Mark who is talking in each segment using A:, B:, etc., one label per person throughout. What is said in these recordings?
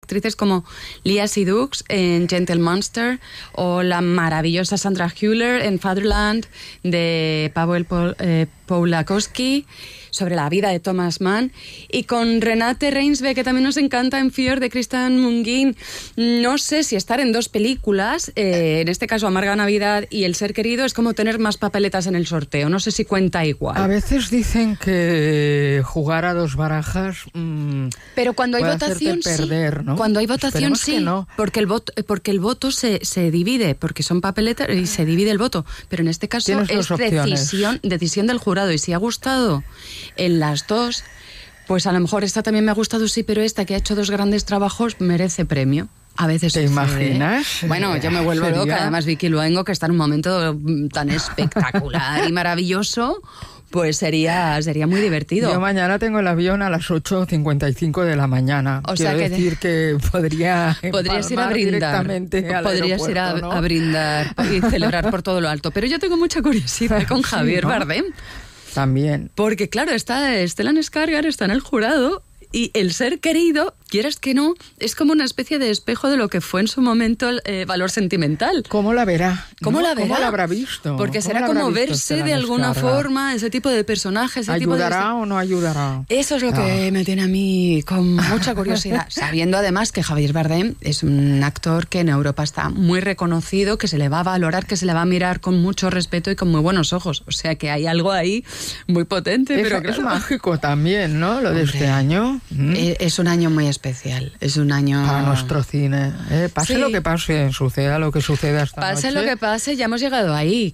A: actrices como Lea Seydoux en Gentle Monster o la maravillosa Sandra Hüller en Fatherland de Paweł Pawłowski, sobre la vida de Thomas Mann, y con Renate Reinsve, que también nos encanta, en Fjord de Christian Mungin. No sé si estar en 2 películas, en este caso Amarga Navidad y El ser querido, es como tener más papeletas en el sorteo. No sé si cuenta igual.
B: A veces dicen que jugar a 2 barajas
A: pero cuando hay votación
B: perder, ¿no?
A: Cuando hay votación
B: Esperemos que no.
A: porque el voto se divide, porque son papeletas y se divide el voto, pero en este caso es decisión del jurado, y si ha gustado en las 2, pues a lo mejor esta también me ha gustado, sí, pero esta que ha hecho 2 grandes trabajos merece premio. A veces
B: ¿te imaginas?
A: Bueno, yo me vuelvo loca. Además, Vicky Luengo, que está en un momento tan espectacular y maravilloso, pues sería muy divertido.
B: Yo mañana tengo el avión a las 8:55 de la mañana.
A: O sea,
B: quiero decir que podrías
A: ir a brindar.
B: Podrías
A: ir a brindar y celebrar por todo lo alto. Pero yo tengo mucha curiosidad con Javier Bardem.
B: También.
A: Porque claro, está Stellan Skarsgård, está en el jurado, y El ser querido, quieras que no, es como una especie de espejo de lo que fue en su momento el valor sentimental.
B: ¿Cómo la verá?
A: ¿Cómo la verá?
B: ¿Cómo la habrá visto?
A: Porque será como verse de alguna forma ese tipo de personajes.
B: ¿Ayudará o no ayudará?
A: Eso es lo que me tiene a mí con mucha curiosidad. Sabiendo además que Javier Bardem es un actor que en Europa está muy reconocido, que se le va a valorar, que se le va a mirar con mucho respeto y con muy buenos ojos. O sea que hay algo ahí muy potente. Pero
B: es mágico también, ¿no? Lo de este año.
A: Es un año muy especial. Es un año
B: para nuestro cine. Pase lo que pase, suceda lo que suceda esta noche.
A: Pase lo que pase, ya hemos llegado ahí.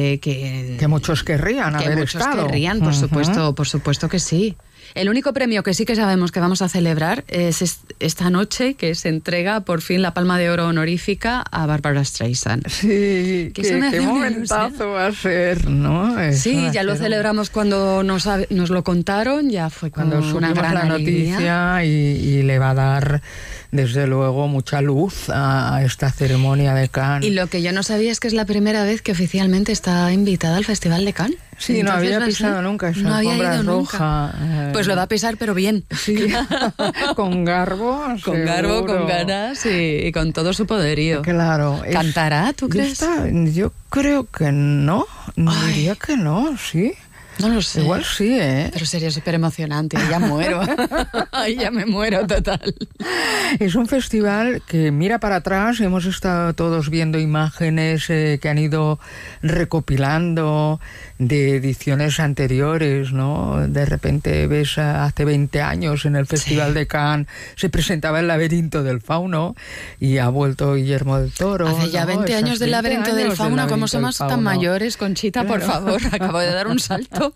A: Que
B: muchos querrían haber estado.
A: Que muchos querrían, por supuesto que sí. El único premio que sí que sabemos que vamos a celebrar es esta noche, que se entrega por fin la Palma de Oro honorífica a Barbara Streisand.
B: Sí, qué momentazo va a ser, ¿no?
A: Sí, ya lo celebramos cuando nos lo contaron, ya fue
B: cuando
A: una gran
B: la noticia y le va a dar desde luego mucha luz a esta ceremonia de Cannes.
A: Y lo que yo no sabía es que es la primera vez que oficialmente está invitada al Festival de Cannes.
B: Sí, no había pisado nunca esa alfombra roja.
A: Pues lo va a pisar, pero bien.
B: Sí, con garbo.
A: Con garbo, con ganas y con todo su poderío.
B: Claro.
A: ¿Cantará, tú crees?
B: Yo creo que no. Diría que no, sí.
A: No lo sé.
B: Igual sí, ¿eh?
A: Pero sería súper emocionante. Ya muero. Ay, ya me muero total.
B: Es un festival que mira para atrás. Hemos estado todos viendo imágenes que han ido recopilando de ediciones anteriores, ¿no? De repente ves hace 20 años en el Festival de Cannes se presentaba El laberinto del fauno y ha vuelto Guillermo del Toro.
A: Hace ya 20 años del laberinto del fauno. ¿Cómo somos tan mayores, Conchita? Claro. Por favor, acabo de dar un salto.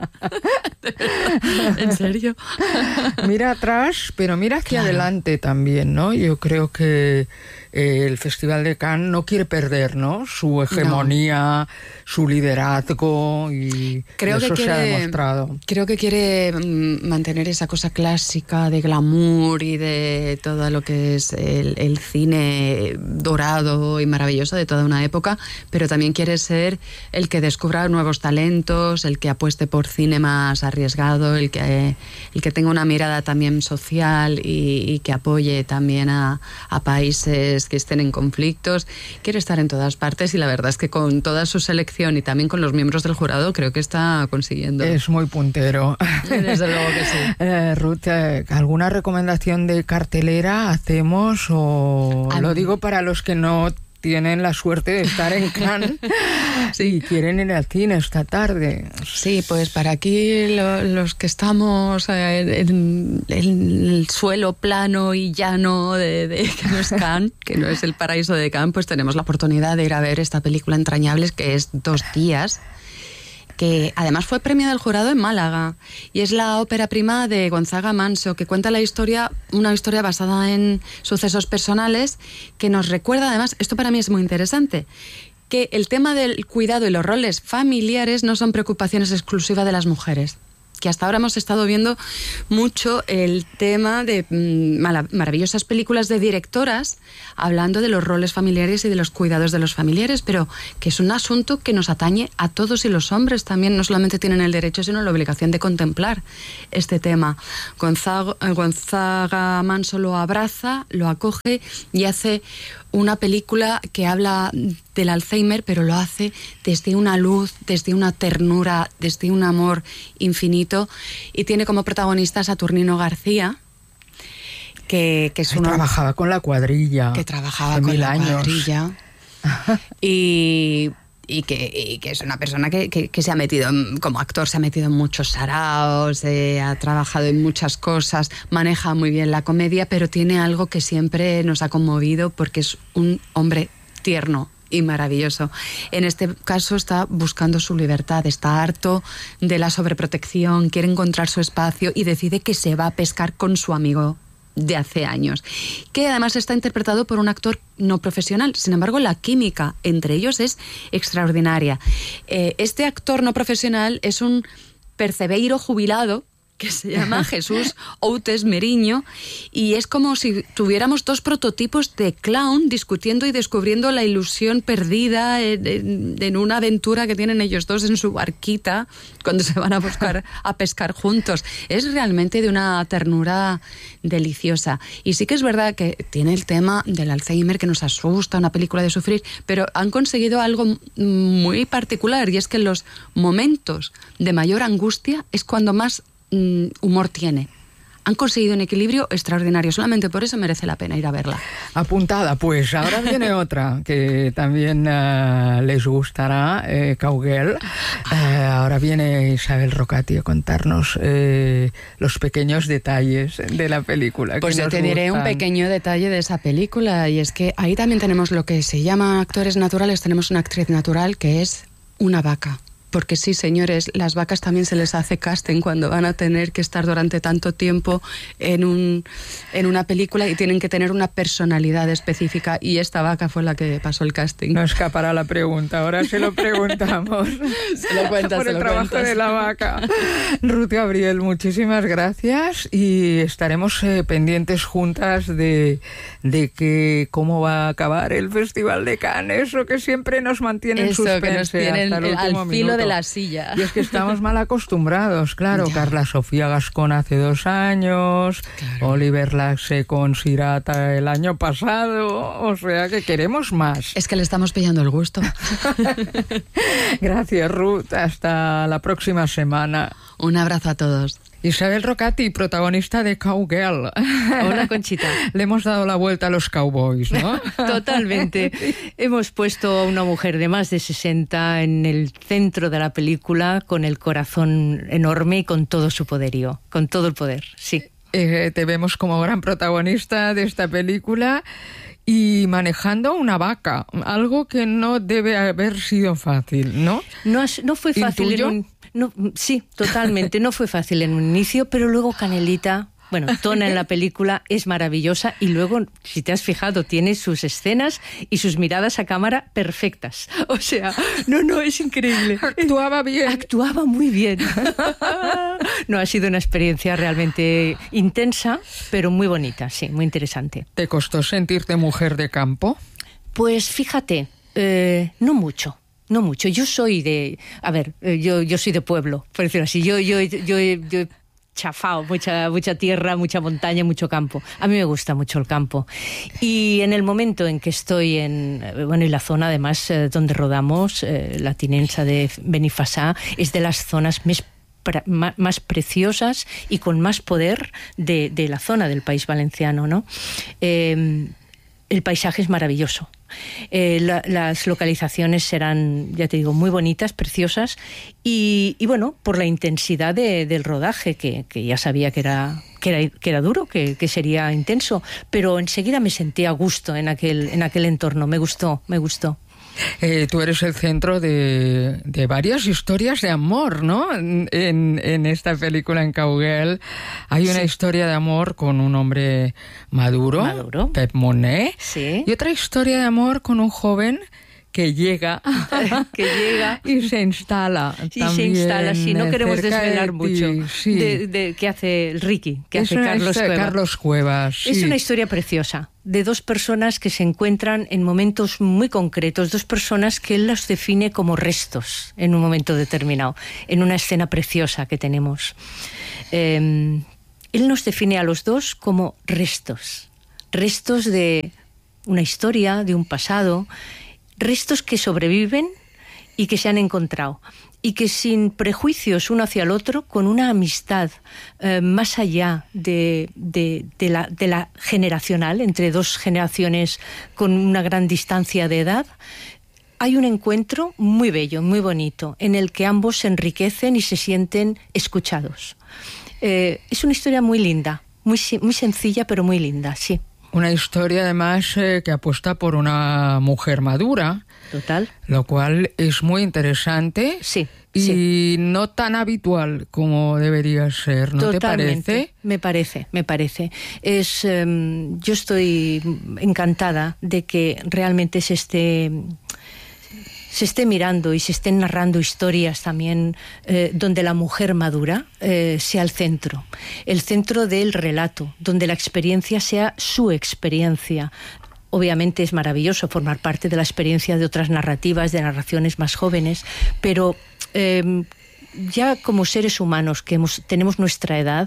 A: ¿En serio?
B: Mira atrás, pero mira hacia adelante también, ¿no? Yo creo que el Festival de Cannes no quiere perder, ¿no? Su hegemonía, su liderazgo, y eso se ha demostrado.
A: Creo que quiere mantener esa cosa clásica de glamour y de todo lo que es el cine dorado y maravilloso de toda una época, pero también quiere ser el que descubra nuevos talentos, el que apueste por cine más arriesgado, el que tenga una mirada también social y que apoye también a países que estén en conflictos. Quiere estar en todas partes y la verdad es que con toda su selección y también con los miembros del jurado creo que está consiguiendo.
B: Es muy puntero.
A: Desde luego que sí.
B: Ruth, ¿alguna recomendación de cartelera hacemos? Lo digo para los que no tienen la suerte de estar en Cannes y quieren ir al cine esta tarde.
A: Sí, pues para aquí los que estamos en el suelo plano y llano de que no es Cannes, que no es el paraíso de Cannes, pues tenemos la oportunidad de ir a ver esta película Entrañables, que es 2 días, que además fue premio del jurado en Málaga, y es la ópera prima de Gonzaga Manso, que cuenta una historia basada en sucesos personales, que nos recuerda además, esto para mí es muy interesante, que el tema del cuidado y los roles familiares no son preocupaciones exclusivas de las mujeres, que hasta ahora hemos estado viendo mucho el tema de maravillosas películas de directoras hablando de los roles familiares y de los cuidados de los familiares, pero que es un asunto que nos atañe a todos, y los hombres también no solamente tienen el derecho sino la obligación de contemplar este tema. Gonzaga Manso lo abraza, lo acoge y hace una película que habla del Alzheimer, pero lo hace desde una luz, desde una ternura, desde un amor infinito, y tiene como protagonista a Saturnino García, que es uno...
B: Trabajaba con la Cuadrilla.
A: Que trabajaba con la Cuadrilla. Y que es una persona que se ha metido, como actor, se ha metido en muchos saraos, ha trabajado en muchas cosas, maneja muy bien la comedia, pero tiene algo que siempre nos ha conmovido porque es un hombre tierno y maravilloso. En este caso está buscando su libertad, está harto de la sobreprotección, quiere encontrar su espacio y decide que se va a pescar con su amigo de hace años, que además está interpretado por un actor no profesional. Sin embargo, la química entre ellos es extraordinaria. Este actor no profesional es un percebeiro jubilado que se llama Jesús Outes Meriño, y es como si tuviéramos dos prototipos de clown discutiendo y descubriendo la ilusión perdida en una aventura que tienen ellos dos en su barquita cuando se van a pescar juntos. Es realmente de una ternura deliciosa. Y sí que es verdad que tiene el tema del Alzheimer que nos asusta, una película de sufrir, pero han conseguido algo muy particular, y es que en los momentos de mayor angustia es cuando más humor tiene. Han conseguido un equilibrio extraordinario. Solamente por eso merece la pena ir a verla.
B: Apuntada, pues. Ahora viene otra que también les gustará, Cowgirl. Ahora viene Isabel Rocati a contarnos los pequeños detalles de la película.
A: Pues yo te diré un pequeño detalle de esa película, y es que ahí también tenemos lo que se llama actores naturales. Tenemos una actriz natural que es una vaca. Porque sí, señores, las vacas también se les hace casting cuando van a tener que estar durante tanto tiempo en una película y tienen que tener una personalidad específica, y esta vaca fue la que pasó el casting.
B: No escapará la pregunta, ahora se lo preguntamos.
A: Se lo cuentas,
B: por el trabajo de la vaca. Ruth Gabriel, muchísimas gracias, y estaremos pendientes juntas de que cómo va a acabar el Festival de Cannes, eso que siempre nos mantiene en suspense,
A: que nos tienen
B: hasta el último
A: al filo
B: minuto
A: de la silla.
B: Y es que estamos mal acostumbrados, claro. Ya. Carla Sofía Gascón hace 2 años, claro. Oliver Laxe con Sirata el año pasado, o sea que queremos más.
A: Es que le estamos pillando el gusto.
B: Gracias, Ruth. Hasta la próxima semana.
A: Un abrazo a todos.
B: Isabel Rocati, protagonista de Cowgirl.
C: Hola, Conchita.
B: Le hemos dado la vuelta a los cowboys, ¿no?
C: Totalmente. Hemos puesto a una mujer de más de 60 en el centro de la película, con el corazón enorme y con todo su poderío, con todo el poder, sí.
B: Te vemos como gran protagonista de esta película y manejando una vaca, algo que no debe haber sido fácil, ¿no?
C: No fue fácil. Sí, totalmente. No fue fácil en un inicio, pero luego Canelita, bueno, Tona en la película es maravillosa, y luego, si te has fijado, tiene sus escenas y sus miradas a cámara perfectas. O sea, no, es increíble.
B: Actuaba bien.
C: Actuaba muy bien. No, ha sido una experiencia realmente intensa, pero muy bonita, sí, muy interesante.
B: ¿Te costó sentirte mujer de campo?
C: Pues fíjate, no mucho. No mucho. Yo soy de... A ver, yo soy de pueblo, por decirlo así. Yo he chafado mucha tierra, mucha montaña, mucho campo. A mí me gusta mucho el campo. Y en el momento en que estoy en la zona, además, donde rodamos, la Tinença de Benifassà, es de las zonas más preciosas y con más poder de la zona del País Valenciano, ¿no? El paisaje es maravilloso. Las localizaciones serán, ya te digo, muy bonitas, preciosas, y bueno, por la intensidad del rodaje, que ya sabía que era duro, que sería intenso, pero enseguida me sentí a gusto en aquel entorno. Me gustó.
B: Tú eres el centro de varias historias de amor, ¿no? En esta película, en Cowgirl, hay una historia de amor con un hombre maduro. Pep Monet,
C: sí.
B: Y otra historia de amor con un joven que llega, y se instala.
C: Sí,
B: también
C: se instala, sí, no queremos
B: cerca
C: desvelar
B: de
C: mucho
B: ti, sí.
C: de qué hace el Ricky, qué hace
B: Carlos Cuevas. Sí.
C: Es una historia preciosa, de dos personas que se encuentran en momentos muy concretos, dos personas que él las define como restos en un momento determinado, en una escena preciosa que tenemos. Él nos define a los dos como restos de una historia, de un pasado, restos que sobreviven y que se han encontrado, y que sin prejuicios uno hacia el otro, con una amistad más allá de la generacional, entre dos generaciones con una gran distancia de edad, hay un encuentro muy bello, muy bonito, en el que ambos se enriquecen y se sienten escuchados. Es una historia muy linda, muy sencilla, pero muy linda, sí.
B: Una historia, además, que apuesta por una mujer madura.
C: Total.
B: Lo cual es muy interesante.
C: Sí.
B: Y no tan habitual como debería ser, ¿no
C: Totalmente.
B: te parece?
C: Me parece. Yo estoy encantada de que realmente se esté mirando y se estén narrando historias también donde la mujer madura sea el centro del relato, donde la experiencia sea su experiencia. Obviamente es maravilloso formar parte de la experiencia de otras narrativas, de narraciones más jóvenes, pero ya como seres humanos que tenemos nuestra edad,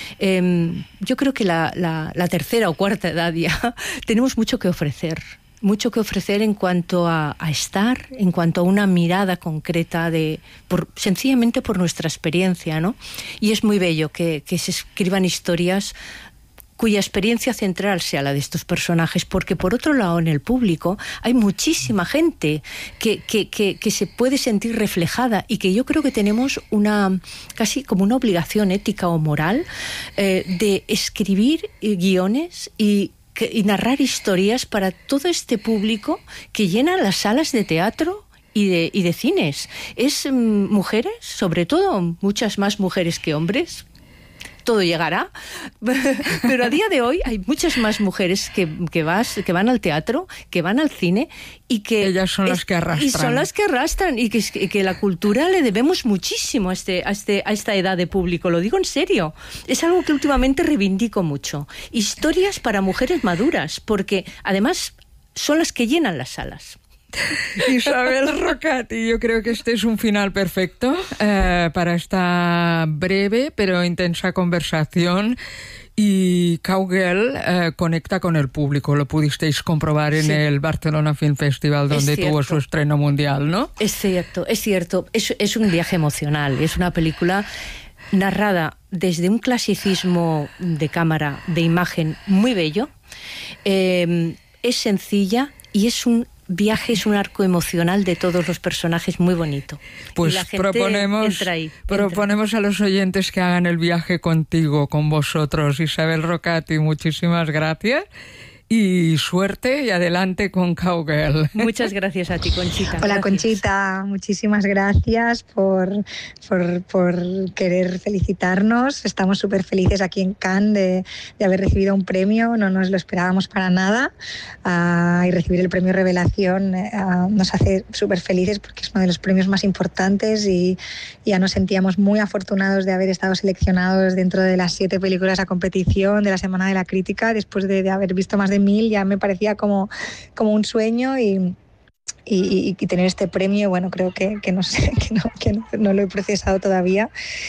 C: yo creo que la tercera o cuarta edad ya tenemos mucho que ofrecer en cuanto a estar, en cuanto a una mirada concreta sencillamente por nuestra experiencia, ¿no? Y es muy bello que se escriban historias cuya experiencia central sea la de estos personajes, porque por otro lado en el público hay muchísima gente que se puede sentir reflejada, y que yo creo que tenemos casi como una obligación ética o moral de escribir guiones y narrar historias para todo este público que llena las salas de teatro y de cines. Es mujeres, sobre todo, muchas más mujeres que hombres. Todo llegará, pero a día de hoy hay muchas más mujeres que van al teatro, que van al cine, y que
B: ellas son las que arrastran.
C: Y son las que arrastran, y que la cultura le debemos muchísimo a esta edad de público. Lo digo en serio. Es algo que últimamente reivindico mucho. Historias para mujeres maduras, porque además son las que llenan las salas.
B: Isabel Rocati, yo creo que este es un final perfecto para esta breve pero intensa conversación. Y Cowgirl conecta con el público, lo pudisteis comprobar en el Barcelona Film Festival, donde tuvo su estreno mundial, ¿no?
C: Es cierto. Es un viaje emocional, es una película narrada desde un clasicismo de cámara, de imagen muy bello, es sencilla y es un viaje, es un arco emocional de todos los personajes muy bonito.
B: Pues
C: la gente
B: proponemos a los oyentes que hagan el viaje contigo, con vosotros. Isabel Rocati, muchísimas gracias. Y suerte y adelante con Cowgirl.
C: Muchas gracias a ti, Conchita.
D: Hola, gracias. Conchita, muchísimas gracias por querer felicitarnos. Estamos súper felices aquí en Cannes de haber recibido un premio, no nos lo esperábamos para nada. Y recibir el premio Revelación nos hace súper felices porque es uno de los premios más importantes, y ya nos sentíamos muy afortunados de haber estado seleccionados dentro de las 7 películas a competición de la Semana de la Crítica, después de haber visto más de 1000. Ya me parecía como un sueño, y tener este premio, bueno, creo que no lo he procesado todavía,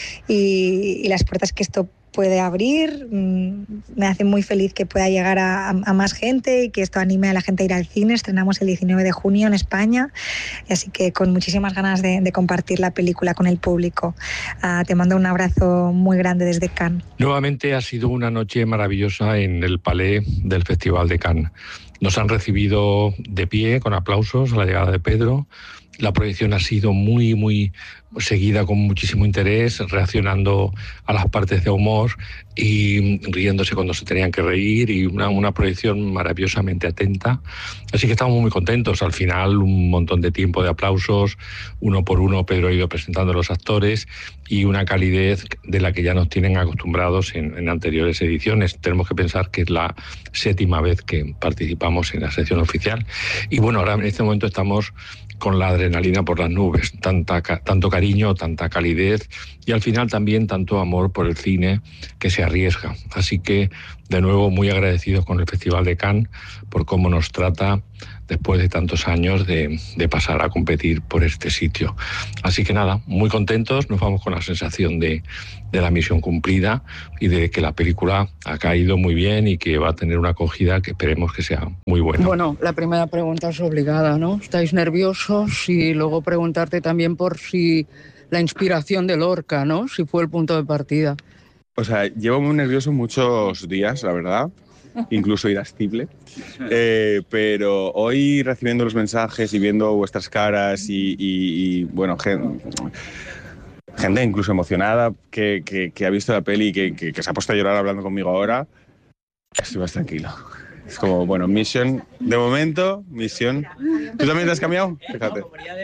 D: y las puertas que esto puede abrir me hace muy feliz que pueda llegar a más gente, y que esto anime a la gente a ir al cine. Estrenamos el 19 de junio en España, así que con muchísimas ganas de compartir la película con el público. Te mando un abrazo muy grande desde Cannes.
E: Nuevamente ha sido una noche maravillosa en el Palais del Festival de Cannes. Nos han recibido de pie, con aplausos, a la llegada de Pedro. La proyección ha sido muy seguida con muchísimo interés, reaccionando a las partes de humor y riéndose cuando se tenían que reír, y una proyección maravillosamente atenta. Así que estamos muy contentos. Al final, un montón de tiempo de aplausos, uno por uno Pedro ha ido presentando a los actores, y una calidez de la que ya nos tienen acostumbrados en anteriores ediciones. Tenemos que pensar que es la 7ª vez que participamos en la sección oficial. Y bueno, ahora en este momento estamos con la adrenalina por las nubes, tanto cariño, tanta calidez, y al final también tanto amor por el cine que se arriesga. Así que, de nuevo, muy agradecidos con el Festival de Cannes por cómo nos trata después de tantos años de pasar a competir por este sitio. Así que nada, muy contentos, nos vamos con la sensación de la misión cumplida y de que la película ha caído muy bien y que va a tener una acogida que esperemos que sea muy buena.
B: Bueno, la primera pregunta es obligada, ¿no? ¿Estáis nerviosos? Y luego preguntarte también por si la inspiración de Lorca, ¿no? Si fue el punto de partida.
F: O sea, llevo muy nervioso muchos días, la verdad, incluso irascible. Pero hoy, recibiendo los mensajes y viendo vuestras caras y bueno, gente incluso emocionada que ha visto la peli y que se ha puesto a llorar hablando conmigo ahora, estoy más tranquilo. Es como, bueno, misión, de momento, misión. ¿Tú también te has cambiado? Fíjate.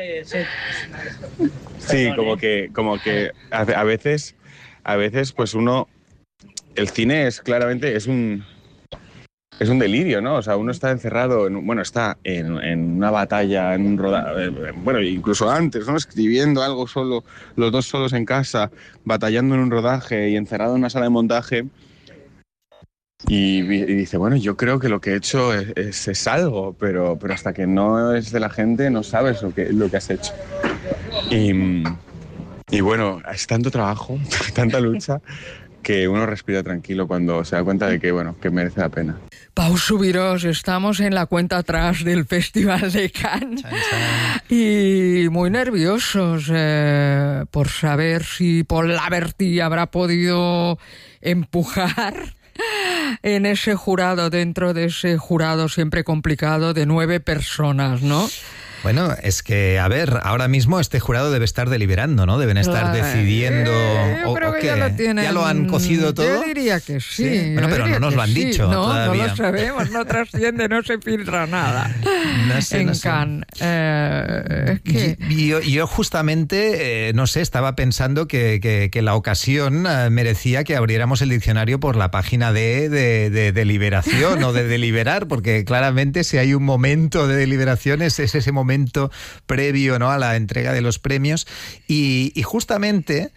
F: Sí, como que a veces pues uno, el cine es claramente, es un delirio, ¿no? O sea, uno está encerrado, está en una batalla, en un rodaje, bueno, incluso antes, ¿no? Escribiendo algo solo, los dos solos en casa, batallando en un rodaje y encerrado en una sala de montaje. Y dice, bueno, yo creo que lo que he hecho es algo, pero hasta que no es de la gente no sabes lo que has hecho. Y bueno, es tanto trabajo, tanta lucha, que uno respira tranquilo cuando se da cuenta de que, bueno, que merece la pena.
B: Pau Subirós, estamos en la cuenta atrás del Festival de Cannes.
G: Chan, chan.
B: Y muy nerviosos por saber si Paul Laverty habrá podido empujar en ese jurado, dentro de ese jurado siempre complicado de 9 personas, ¿no?
G: Bueno, es que, a ver, ahora mismo este jurado debe estar deliberando, ¿no? Deben estar decidiendo...
B: Yo creo que
G: ¿qué?
B: ya lo tienen.
G: ¿Ya lo han cocido todo?
B: Yo diría que sí.
G: Bueno, pero no nos lo han dicho todavía.
B: No lo sabemos, no trasciende, no se filtra nada
G: No sé.
B: Cannes. Es que...
G: Yo justamente, no sé, estaba pensando que la ocasión merecía que abriéramos el diccionario por la página de deliberación o de deliberar, porque claramente si hay un momento de deliberación es ese momento previo, ¿no?, a la entrega de los premios, y justamente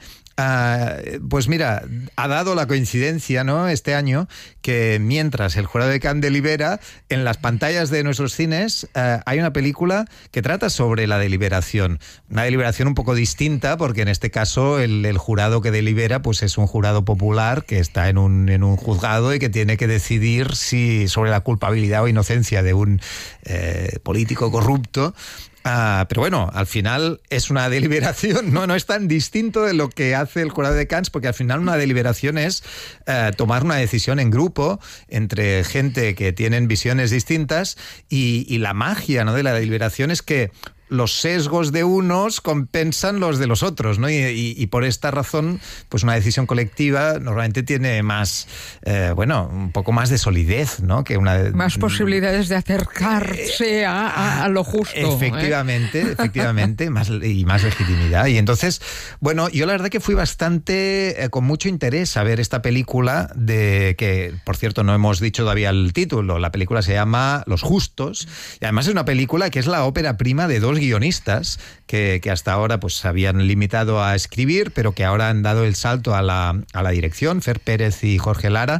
G: pues mira, ha dado la coincidencia, ¿no?, este año, que mientras el jurado de Cannes delibera, en las pantallas de nuestros cines hay una película que trata sobre la deliberación. Una deliberación un poco distinta, porque en este caso el jurado que delibera pues es un jurado popular que está en un juzgado y que tiene que decidir si sobre la culpabilidad o inocencia de un político corrupto. Pero bueno, al final es una deliberación, no es tan distinto de lo que hace el jurado de Cannes, porque al final una deliberación es tomar una decisión en grupo entre gente que tienen visiones distintas, y la magia, ¿no?, de la deliberación es que los sesgos de unos compensan los de los otros, ¿no? Y por esta razón, pues una decisión colectiva normalmente tiene más, un poco más de solidez, ¿no? Que
B: más posibilidades de acercarse a lo justo.
G: Efectivamente, más legitimidad. Y entonces, bueno, yo la verdad que fui bastante, con mucho interés a ver esta película, que, por cierto, no hemos dicho todavía el título. La película se llama Los Justos, y además es una película que es la ópera prima de dos guionistas que hasta ahora pues se habían limitado a escribir, pero que ahora han dado el salto a la dirección, Fer Pérez y Jorge Lara,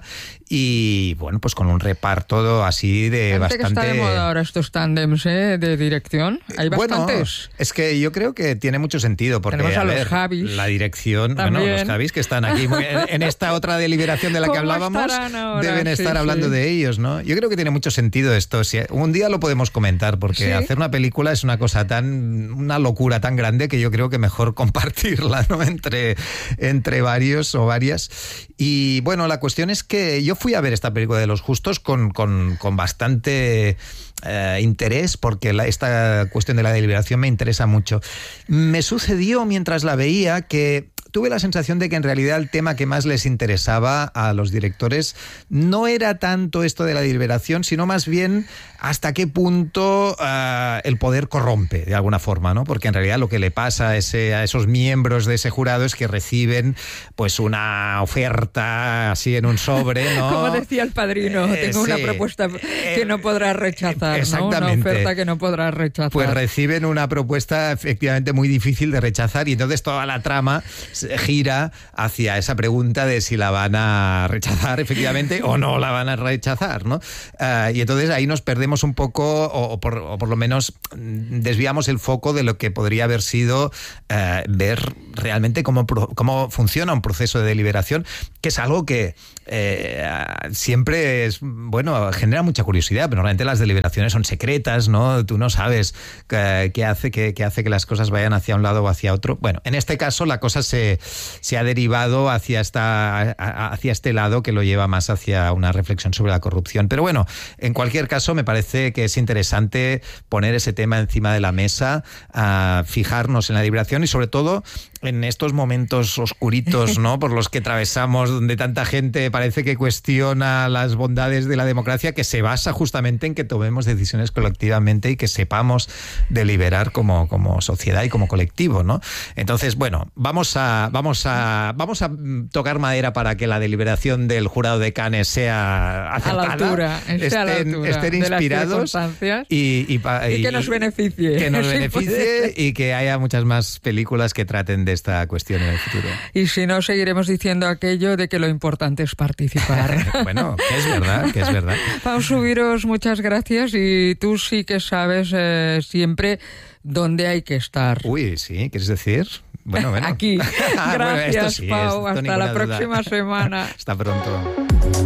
G: y bueno, pues con un reparto así de bastante...
B: que está de moda ahora estos tándems de dirección. Hay bastantes.
G: Bueno, es que yo creo que tiene mucho sentido, porque
B: tenemos a los Javis,
G: la dirección, los Javis que están aquí en esta otra deliberación de la que hablábamos, deben estar hablando de ellos, ¿no? Yo creo que tiene mucho sentido esto. Si un día lo podemos comentar, porque hacer una película es una cosa una locura tan grande que yo creo que mejor compartirla, ¿no?, entre varios o varias. Y bueno, la cuestión es que yo fui a ver esta película de Los Justos con bastante interés, porque esta cuestión de la deliberación me interesa mucho. Me sucedió mientras la veía que tuve la sensación de que en realidad el tema que más les interesaba a los directores no era tanto esto de la deliberación, sino más bien hasta qué punto el poder corrompe, de alguna forma, ¿no? Porque en realidad lo que le pasa a esos miembros de ese jurado es que reciben pues una oferta así en un sobre, ¿no?
B: Como decía El Padrino, tengo una propuesta que no podrás rechazar,
G: exactamente,
B: ¿no? Una oferta que no podrás rechazar.
G: Pues reciben una propuesta efectivamente muy difícil de rechazar, y entonces toda la trama gira hacia esa pregunta de si la van a rechazar efectivamente o no la van a rechazar, ¿no? Y entonces ahí nos perdemos un poco, o por lo menos desviamos el foco de lo que podría haber sido ver realmente cómo funciona un proceso de deliberación, que es algo que siempre genera mucha curiosidad, pero normalmente las deliberaciones son secretas, ¿no? Tú no sabes qué hace que las cosas vayan hacia un lado o hacia otro. Bueno, en este caso la cosa se ha derivado hacia este lado, que lo lleva más hacia una reflexión sobre la corrupción. Pero bueno, en cualquier caso me parece que es interesante poner ese tema encima de la mesa, fijarnos en la deliberación y sobre todo en estos momentos oscuritos, ¿no?, por los que atravesamos, donde tanta gente parece que cuestiona las bondades de la democracia, que se basa justamente en que tomemos decisiones colectivamente y que sepamos deliberar como sociedad y como colectivo, ¿no? Entonces, bueno, vamos a tocar madera para que la deliberación del jurado de Cannes sea acertada, estén inspirados y
B: que nos beneficie.
G: Que nos beneficie y que haya muchas más películas que traten de esta cuestión en el futuro.
B: Y si no, seguiremos diciendo aquello de que lo importante es participar.
G: Bueno, que es verdad.
B: Pau Subiros, muchas gracias, y tú sí que sabes siempre dónde hay que estar.
G: Uy, sí, ¿quieres decir? Bueno.
B: Aquí. Gracias,
G: bueno, esto sí,
B: Pau. Hasta la próxima semana.
G: Hasta pronto.